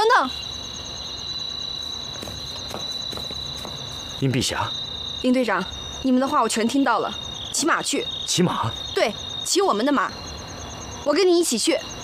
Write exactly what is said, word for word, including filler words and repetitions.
等， 殷陛下， 林队长，你们的话我全听到了，骑马去。 骑马？ 对，骑我们的马。我跟你一起去。